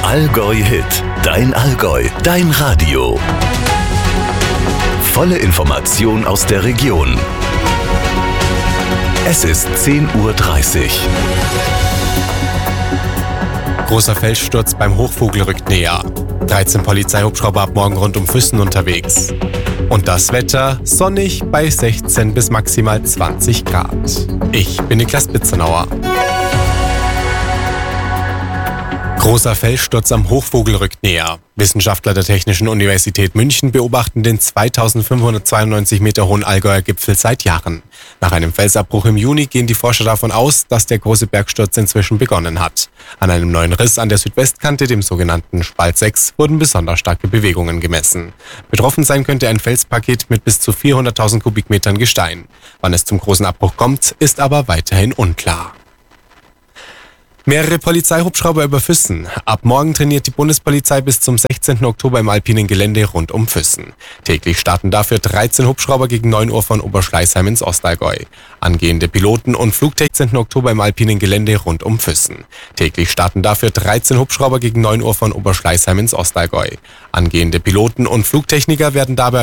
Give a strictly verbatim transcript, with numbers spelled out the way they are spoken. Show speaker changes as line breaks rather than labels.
Allgäu Hit, dein Allgäu, dein Radio. Volle Information aus der Region. Es ist zehn Uhr dreißig.
Großer Felssturz beim Hochvogel rückt näher. dreizehn Polizeihubschrauber ab morgen rund um Füssen unterwegs. Und das Wetter sonnig bei sechzehn bis maximal zwanzig Grad. Ich bin Niklas Bitzenauer. Großer Felssturz am Hochvogel rückt näher. Wissenschaftler der Technischen Universität München beobachten den zweitausendfünfhundertzweiundneunzig Meter hohen Allgäuer Gipfel seit Jahren. Nach einem Felsabbruch im Juni gehen die Forscher davon aus, dass der große Bergsturz inzwischen begonnen hat. An einem neuen Riss an der Südwestkante, dem sogenannten Spalt sechs, wurden besonders starke Bewegungen gemessen. Betroffen sein könnte ein Felspaket mit bis zu vierhunderttausend Kubikmetern Gestein. Wann es zum großen Abbruch kommt, ist aber weiterhin unklar. Mehrere Polizeihubschrauber über Füssen. Ab morgen trainiert die Bundespolizei bis zum sechzehnten Oktober im alpinen Gelände rund um Füssen. Täglich starten dafür dreizehn Hubschrauber gegen neun Uhr von Oberschleißheim ins Ostallgäu. Angehende Piloten und Flugtechniker sechzehnten Oktober im alpinen Gelände rund um Füssen. Täglich starten dafür dreizehn Hubschrauber gegen neun Uhr von Oberschleißheim ins Ostallgäu. Angehende Piloten und Flugtechniker werden dabei